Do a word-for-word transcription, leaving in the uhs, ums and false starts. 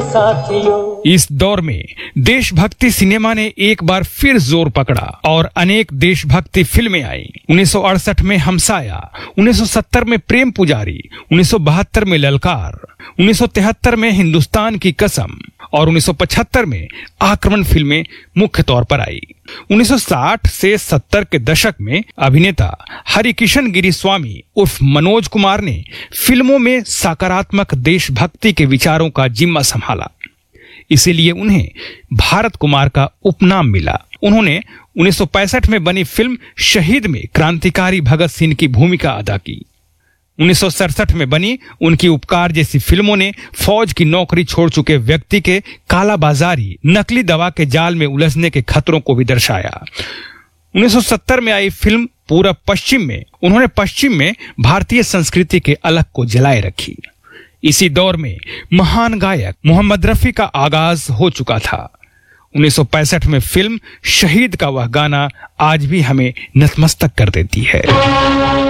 साथियों। इस दौर में देशभक्ति सिनेमा ने एक बार फिर जोर पकड़ा और अनेक देशभक्ति फिल्में आई। उन्नीस सौ अड़सठ में हमसाया, उन्नीस सौ सत्तर में प्रेम पुजारी, उन्नीस सौ बहत्तर में ललकार, उन्नीस सौ तिहत्तर में हिंदुस्तान की कसम और उन्नीस सौ पचहत्तर में आक्रमण फिल्में मुख्य तौर पर आई। उन्नीस सौ साठ से सत्तर के दशक में अभिनेता हरिकिशन गिरी स्वामी उर्फ मनोज कुमार ने फिल्मों में सकारात्मक देशभक्ति के विचारों का जिम्मा संभाला। इसीलिए उन्हें भारत कुमार का उपनाम मिला। उन्होंने उन्नीस सौ पैंसठ में बनी फिल्म शहीद में क्रांतिकारी भगत सिंह की भूमिका अदा की। उन्नीस सौ सड़सठ में बनी उनकी उपकार जैसी फिल्मों ने फौज की नौकरी छोड़ चुके व्यक्ति के कालाबाजारी, नकली दवा के जाल में उलझने के खतरों को भी दर्शाया। उन्नीस सौ सत्तर में आई फिल्म पूरब पश्चिम में उन्होंने पश्चिम में भारतीय संस्कृति के अलग को जलाए रखी। इसी दौर में महान गायक मोहम्मद रफी का आगाज हो चुका था। उन्नीस सौ पैंसठ में फिल्म शहीद का वह गाना आज भी हमें नतमस्तक कर देती है।